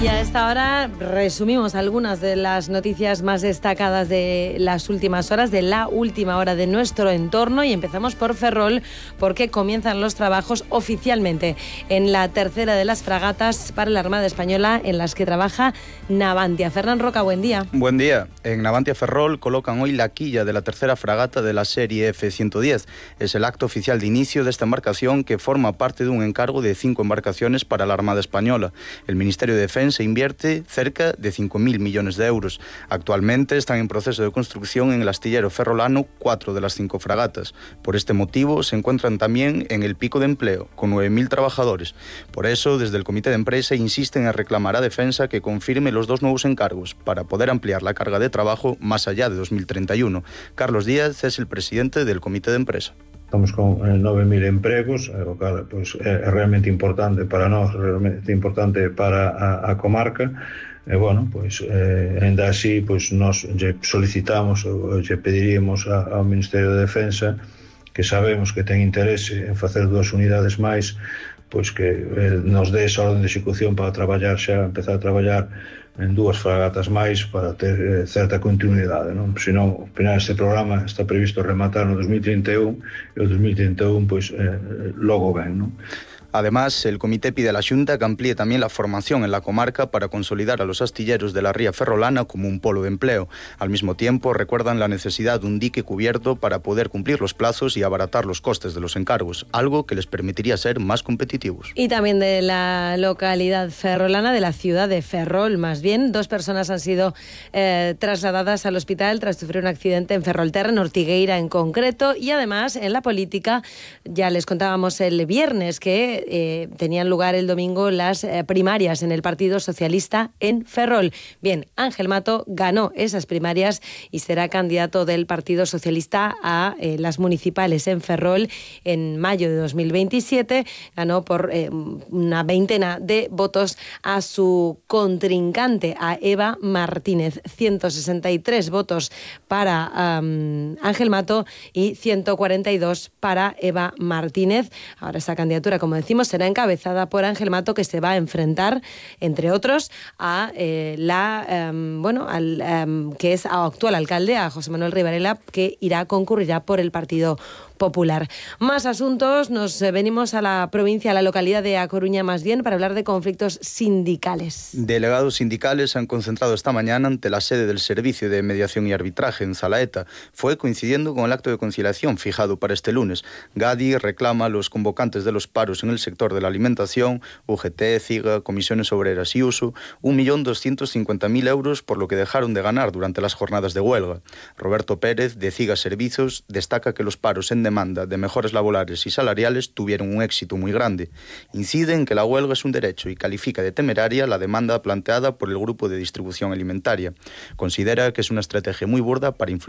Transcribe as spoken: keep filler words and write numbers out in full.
Y a esta hora resumimos algunas de las noticias más destacadas de las últimas horas, de la última hora de nuestro entorno, y empezamos por Ferrol porque comienzan los trabajos oficialmente en la tercera de las fragatas para la Armada Española en las que trabaja Navantia. Fernán Roca, buen día. Buen día. En Navantia Ferrol colocan hoy la quilla de la tercera fragata de la serie F ciento diez. Es el acto oficial de inicio de esta embarcación que forma parte de un encargo de cinco embarcaciones para la Armada Española. El Ministerio de Defensa se invierte cerca de cinco mil millones de euros. Actualmente están en proceso de construcción en el astillero ferrolano cuatro de las cinco fragatas. Por este motivo se encuentran también en el pico de empleo, con nueve mil trabajadores. Por eso, desde el Comité de Empresa insisten en reclamar a Defensa que confirme los dos nuevos encargos para poder ampliar la carga de trabajo más allá de dos mil treinta y uno. Carlos Díaz es el presidente del Comité de Empresa. Estamos con nove mil empregos, o cal pois, é realmente importante para nós, realmente importante para a, a comarca. E, bueno, pois, eh, ainda así, pois, nós lle solicitamos, ou lle pediríamos a, ao Ministerio de Defensa, que sabemos que ten interese en facer dúas unidades máis, pois que eh, nos dé esa orden de execución para traballar xa, empezar a traballar en dúas fragatas máis para ter eh, certa continuidade, non? Senón, ao final este programa está previsto rematar no dos mil trinta e un e o dos mil trinta e un pois eh, logo ben, non? Además, el comité pide a la Xunta que amplíe también la formación en la comarca para consolidar a los astilleros de la ría ferrolana como un polo de empleo. Al mismo tiempo, recuerdan la necesidad de un dique cubierto para poder cumplir los plazos y abaratar los costes de los encargos, algo que les permitiría ser más competitivos. Y también de la localidad ferrolana, de la ciudad de Ferrol, más bien, dos personas han sido eh, trasladadas al hospital tras sufrir un accidente en Ferrolterra, en Ortigueira en concreto, y además en la política, ya les contábamos el viernes que Eh, tenían lugar el domingo las eh, primarias en el Partido Socialista en Ferrol. Bien, Ángel Mato ganó esas primarias y será candidato del Partido Socialista a eh, las municipales en Ferrol en mayo de dos mil veintisiete. Ganó por eh, una veintena de votos a su contrincante, a Eva Martínez. ciento sesenta y tres votos para um, Ángel Mato y ciento cuarenta y dos para Eva Martínez. Ahora esa candidatura, como decimos, será encabezada por Ángel Mato, que se va a enfrentar, entre otros, a eh, la um, bueno, al um, que es actual alcalde, a José Manuel Rivarela, que irá concurrirá por el Partido Popular. Más asuntos, nos venimos a la provincia, a la localidad de A Coruña más bien, para hablar de conflictos sindicales. Delegados sindicales se han concentrado esta mañana ante la sede del Servicio de Mediación y Arbitraje en Zalaeta. Fue coincidiendo con el acto de conciliación fijado para este lunes. Gadi reclama a los convocantes de los paros en el sector de la alimentación, U G T, CIGA, Comisiones Obreras y U S O, un millón doscientos cincuenta mil euros por lo que dejaron de ganar durante las jornadas de huelga. Roberto Pérez, de CIGA Servicios, destaca que los paros en demanda de mejores laborales y salariales tuvieron un éxito muy grande. Incide en que la huelga es un derecho y califica de temeraria la demanda planteada por el Grupo de Distribución Alimentaria. Considera que es una estrategia muy burda para influir